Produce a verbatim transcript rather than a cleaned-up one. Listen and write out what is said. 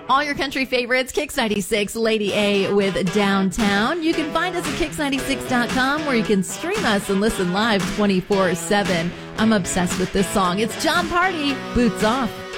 All your country favorites, Kix ninety-six, Lady A with Downtown. You can find us at kix ninety-six dot com where you can stream us and listen live twenty-four seven. I'm obsessed with this song. It's Jon Pardi, Boots Off.